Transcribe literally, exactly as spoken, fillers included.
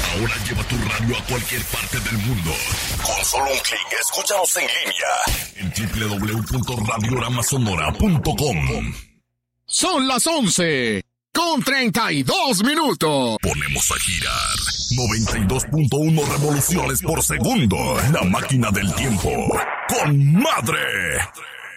Ahora lleva tu radio a cualquier parte del mundo. Con solo un clic, escúchanos en línea en doble u doble u doble u punto radiorama sonora punto com. Son las once con treinta y dos minutos. Ponemos a girar noventa y dos punto uno revoluciones por segundo. La máquina del tiempo. ¡Con madre!